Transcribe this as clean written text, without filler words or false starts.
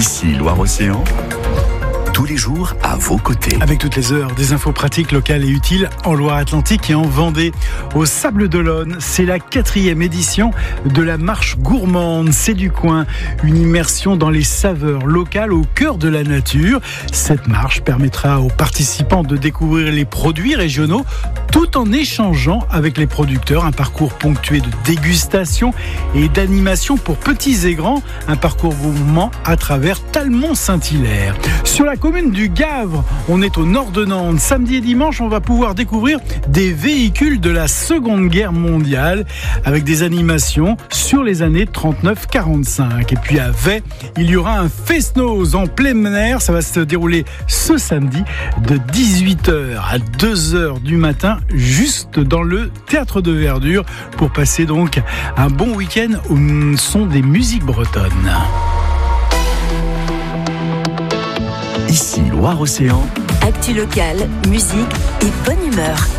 Ici Loire-Océan, tous les jours à vos côtés. Avec toutes les heures, des infos pratiques, locales et utiles en Loire-Atlantique et en Vendée. Au Sable d'Olonne, c'est la 4e édition de la marche gourmande. C'est du coin, une immersion dans les saveurs locales au cœur de la nature. Cette marche permettra aux participants de découvrir les produits régionaux tout en échangeant avec les producteurs. Un parcours ponctué de dégustation et d'animation pour petits et grands. Un parcours gourmand à travers Talmont-Saint-Hilaire. Sur la commune du Gavre, on est au nord de Nantes. Samedi et dimanche, on va pouvoir découvrir des véhicules de la Seconde Guerre mondiale avec des animations sur les années 39-45. Et puis à Vey, il y aura un fest-noz en plein air. Ça va se dérouler ce samedi de 18h à 2h du matin, juste dans le Théâtre de Verdure, pour passer donc un bon week-end au son des musiques bretonnes. Ici Loire-Océan. Actu locale, musique et bonne humeur.